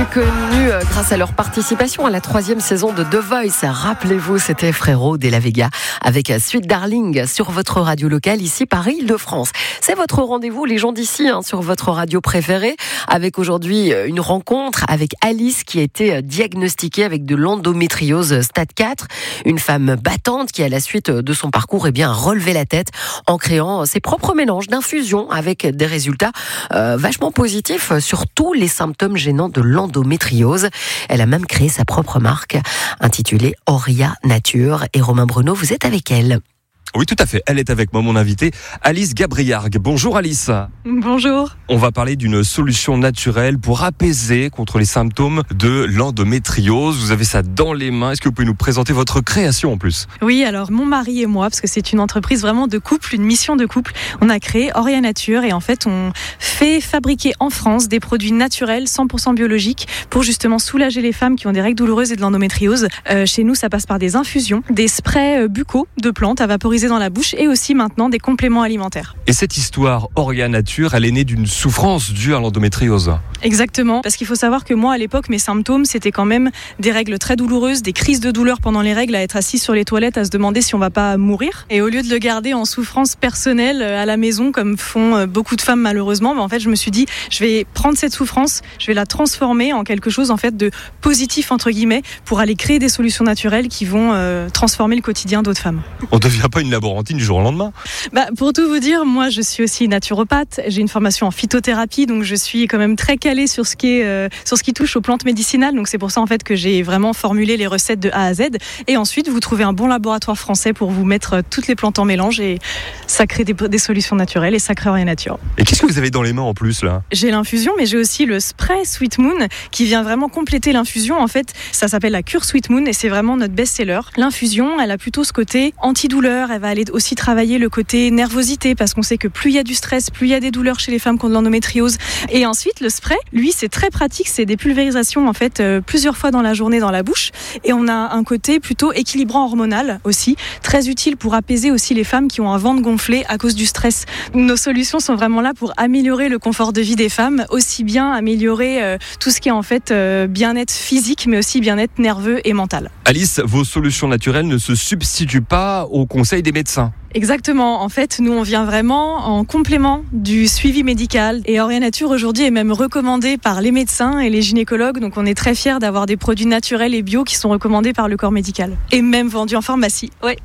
connus grâce à leur participation à la 3e saison de The Voice. Rappelez-vous, c'était Frérot de la Vega avec Sweet Darling sur votre radio locale ici Paris-Île-de-France. C'est votre rendez-vous, les gens d'ici, sur votre radio préférée, avec aujourd'hui une rencontre avec Alice qui a été diagnostiquée avec de l'endométriose stade 4. Une femme battante qui, à la suite de son parcours, a relevé la tête en créant ses propres mélanges d'infusions avec des résultats vachement positifs sur tous les symptômes gênants de l'endométriose. Elle a même créé sa propre marque intitulée Auria Nature. Et Romain Bruno, vous êtes avec elle. Oui, tout à fait. Elle est avec moi, mon invitée, Alice Gabriargue. Bonjour Alice. Bonjour. On va parler d'une solution naturelle pour apaiser contre les symptômes de l'endométriose. Vous avez ça dans les mains. Est-ce que vous pouvez nous présenter votre création en plus ? Oui, alors mon mari et moi, parce que c'est une entreprise vraiment de couple, une mission de couple, on a créé Auria Nature et en fait on fait fabriquer en France des produits naturels 100% biologiques pour justement soulager les femmes qui ont des règles douloureuses et de l'endométriose. Chez nous, ça passe par des infusions, des sprays buccaux de plantes à vaporiser dans la bouche et aussi maintenant des compléments alimentaires. Et cette histoire Auria Nature, elle est née d'une souffrance due à l'endométriose. Exactement, parce qu'il faut savoir que moi à l'époque mes symptômes c'était quand même des règles très douloureuses, des crises de douleur pendant les règles, à être assis sur les toilettes, à se demander si on va pas mourir. Et au lieu de le garder en souffrance personnelle à la maison comme font beaucoup de femmes malheureusement, en fait je me suis dit je vais prendre cette souffrance, je vais la transformer en quelque chose en fait de positif entre guillemets pour aller créer des solutions naturelles qui vont transformer le quotidien d'autres femmes. On ne devient pas une laborantine du jour au lendemain. Pour tout vous dire, moi je suis aussi naturopathe, j'ai une formation en phytothérapie, donc je suis quand même très calée sur ce qui touche aux plantes médicinales, donc c'est pour ça en fait que j'ai vraiment formulé les recettes de A à Z. Et ensuite vous trouvez un bon laboratoire français pour vous mettre toutes les plantes en mélange et ça crée des solutions naturelles et ça crée Auria Nature. Et qu'est-ce que vous avez dans les mains en plus là ? J'ai l'infusion, mais j'ai aussi le spray Sweet Moon qui vient vraiment compléter l'infusion. En fait, ça s'appelle la cure Sweet Moon et c'est vraiment notre best-seller. L'infusion, elle a plutôt ce côté antidouleur. Elle va aller aussi travailler le côté nervosité parce qu'on sait que plus il y a du stress, plus il y a des douleurs chez les femmes qui ont de l'endométriose. Et ensuite, le spray, lui, c'est très pratique. C'est des pulvérisations en fait plusieurs fois dans la journée dans la bouche. Et on a un côté plutôt équilibrant hormonal aussi, très utile pour apaiser aussi les femmes qui ont un ventre gonflé à cause du stress. Nos solutions sont vraiment là pour améliorer le confort de vie des femmes, aussi bien améliorer tout ce qui est en fait bien-être physique, mais aussi bien-être nerveux et mental. Alice, vos solutions naturelles ne se substituent pas aux conseils des médecins. Exactement. En fait, nous, on vient vraiment en complément du suivi médical. Et Auria Nature, aujourd'hui, est même recommandée par les médecins et les gynécologues. Donc, on est très fiers d'avoir des produits naturels et bio qui sont recommandés par le corps médical. Et même vendus en pharmacie. Ouais.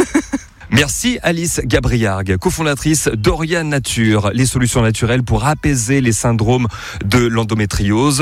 Merci Alice Gabriargue, cofondatrice d'Auria Nature, les solutions naturelles pour apaiser les syndromes de l'endométriose.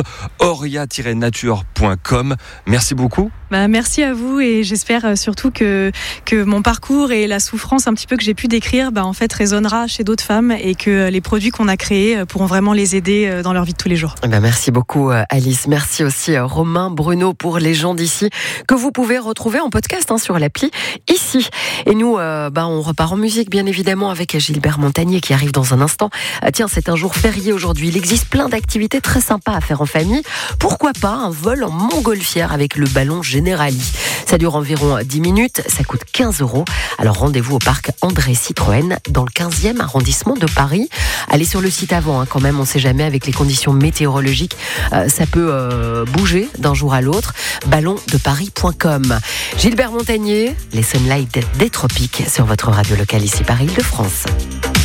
auria-nature.com. Merci beaucoup. Merci à vous et j'espère surtout que mon parcours et la souffrance un petit peu que j'ai pu décrire en fait résonnera chez d'autres femmes et que les produits qu'on a créés pourront vraiment les aider dans leur vie de tous les jours. Merci beaucoup Alice, merci aussi Romain Bruno pour les gens d'ici que vous pouvez retrouver en podcast sur l'appli ici. Et nous on repart en musique bien évidemment avec Gilbert Montagnier qui arrive dans un instant. Tiens, c'est un jour férié aujourd'hui, il existe plein d'activités très sympas à faire en famille. Pourquoi pas un vol en montgolfière avec le ballon Generali. Ça dure environ 10 minutes, ça coûte 15 €. Alors rendez-vous au parc André Citroën dans le 15e arrondissement de Paris. Allez sur le site avant quand même, on ne sait jamais avec les conditions météorologiques, ça peut bouger d'un jour à l'autre. ballondeparis.com. Gilbert Montagnier, les Sunlight des Tropiques sur votre radio locale ici Paris-Île-de-France.